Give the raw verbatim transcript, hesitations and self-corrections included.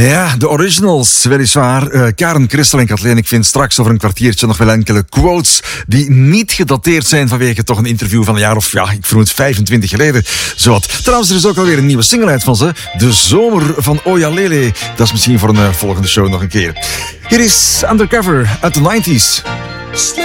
Ja, de originals, weliswaar. Uh, Karen, Christel en Kathleen, ik vind straks over een kwartiertje nog wel enkele quotes die niet gedateerd zijn vanwege toch een interview van een jaar of, ja, ik vermoed vijfentwintig geleden. Zowat. Trouwens, er is ook alweer een nieuwe single uit van ze. De Zomer van Oya Lele. Dat is misschien voor een uh, volgende show nog een keer. Hier is Undercover uit de nineties.